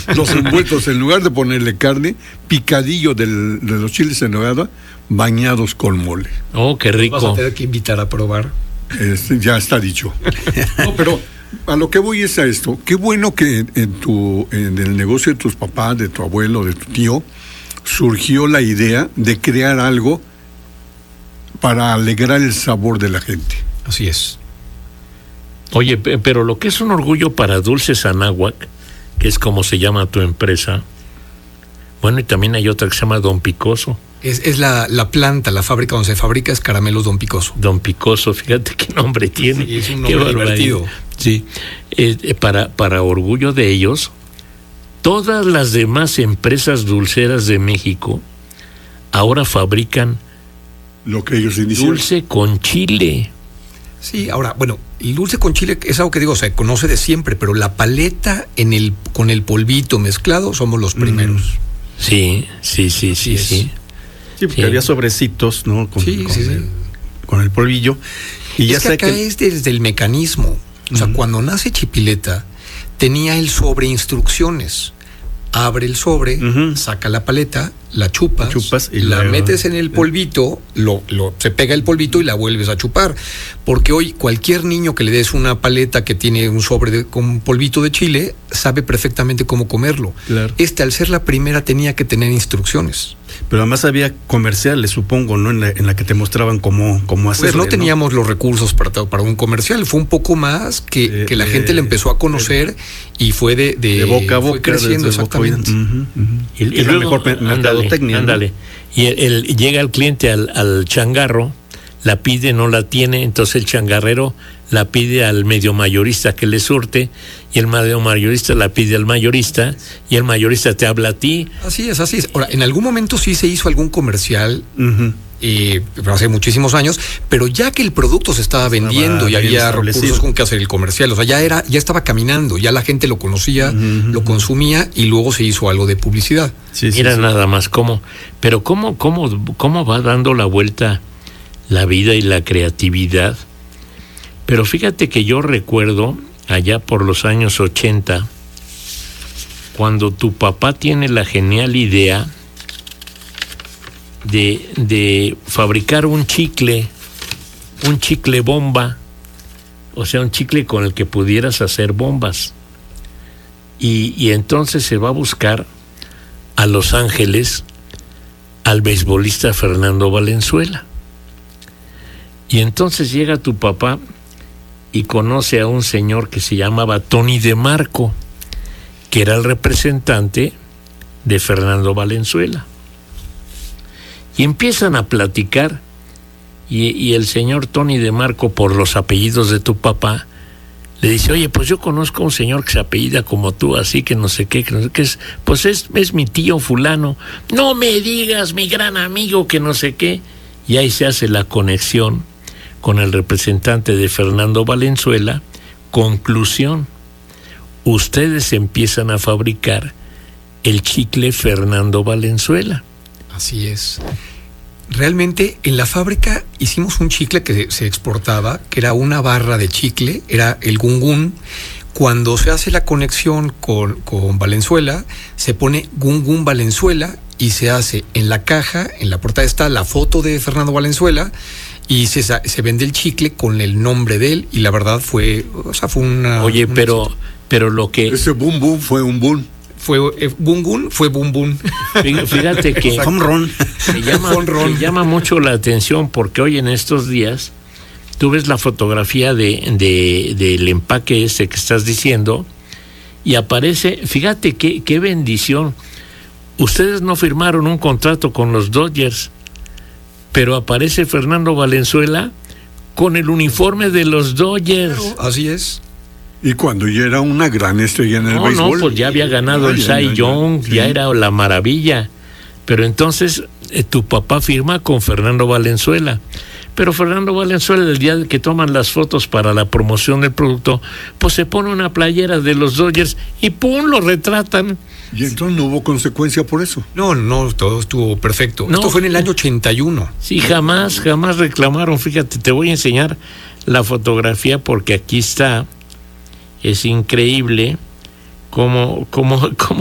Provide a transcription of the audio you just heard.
los envueltos, en lugar de ponerle carne, picadillo de los chiles en nogada, bañados con mole. Oh, qué rico. Vas a tener que invitar a probar. Ya está dicho. No, pero a lo que voy es a esto. Qué bueno que en el negocio de tus papás, de tu abuelo, de tu tío, surgió la idea de crear algo para alegrar el sabor de la gente. Así es. Oye, pero lo que es un orgullo para Dulces Anáhuac, que es como se llama tu empresa, bueno, y también hay otra que se llama Don Picoso. Es la planta, la fábrica donde se fabrica es Caramelos Don Picoso. Don Picoso, fíjate qué nombre tiene. Sí, es un nombre divertido. Sí, para orgullo de ellos, todas las demás empresas dulceras de México ahora fabrican lo que ellos iniciaron. Dulce con chile. Sí, ahora, bueno, el dulce con chile es algo que digo, se conoce de siempre, pero la paleta con el polvito mezclado somos los primeros. Sí. Sí, porque había sobrecitos, ¿no? Con el polvillo. Y ya es que acá es desde el mecanismo. O sea, cuando nace Chipileta, tenía el sobre instrucciones. Abre el sobre, saca la paleta, la chupas y la metes en el polvito, se pega el polvito y la vuelves a chupar. Porque hoy cualquier niño que le des una paleta que tiene un sobre con polvito de chile, sabe perfectamente cómo comerlo. Claro. Al ser la primera, tenía que tener instrucciones. Pero además había comerciales, supongo, ¿no? En la que te mostraban cómo hacerlo. Pues no teníamos los recursos para un comercial. Fue un poco más que la gente le empezó a conocer y fue de boca a boca, fue creciendo, exactamente. Y es luego, la mejor mercadotecnia. Ándale. Y llega el cliente al changarro, la pide, no la tiene, entonces el changarrero la pide al medio mayorista que le surte, y el medio mayorista la pide al mayorista, y el mayorista te habla a ti. Así es. Ahora, en algún momento sí se hizo algún comercial, hace muchísimos años, pero ya que el producto se estaba vendiendo y había recursos con que hacer el comercial, o sea, ya estaba caminando, ya la gente lo conocía, lo consumía, y luego se hizo algo de publicidad. Mira nada más cómo va dando la vuelta la vida y la creatividad. Pero fíjate que yo recuerdo allá por los años 80, cuando tu papá tiene la genial idea de fabricar un chicle bomba, o sea, un chicle con el que pudieras hacer bombas. Y entonces se va a buscar a Los Ángeles al beisbolista Fernando Valenzuela. Y entonces llega tu papá y conoce a un señor que se llamaba Tony DeMarco, que era el representante de Fernando Valenzuela. Y empiezan a platicar, y el señor Tony DeMarco, por los apellidos de tu papá, le dice: oye, pues yo conozco a un señor que se apellida como tú, así que no sé qué, es mi tío fulano. No me digas, mi gran amigo, que no sé qué. Y ahí se hace la conexión con el representante de Fernando Valenzuela. Conclusión: ustedes empiezan a fabricar el chicle Fernando Valenzuela. Así es. Realmente en la fábrica hicimos un chicle que se exportaba, que era una barra de chicle, era el Gun-Gun. Cuando se hace la conexión con Valenzuela, se pone Gun-Gun Valenzuela y se hace en la caja, en la portada está la foto de Fernando Valenzuela, y se vende el chicle con el nombre de él, y la verdad fue una... Oye, pero lo que... Ese boom boom fue un boom. Fue Gun-Gun, fue boom boom. Fíjate que home run. Me llama mucho la atención, porque hoy en estos días tú ves la fotografía del empaque ese que estás diciendo, y aparece, fíjate qué bendición. Ustedes no firmaron un contrato con los Dodgers, pero aparece Fernando Valenzuela con el uniforme de los Dodgers. Claro, así es. Y cuando ya era una gran estrella en el béisbol. No, pues ya había ganado el Cy Young, ya era la maravilla. Pero entonces tu papá firma con Fernando Valenzuela. Pero Fernando Valenzuela, el día que toman las fotos para la promoción del producto, pues se pone una playera de los Dodgers y ¡pum!, lo retratan. Y entonces no hubo consecuencia por eso. No, todo estuvo perfecto. No, esto fue en el año 81. Sí, jamás reclamaron. Fíjate, te voy a enseñar la fotografía porque aquí está. Es increíble cómo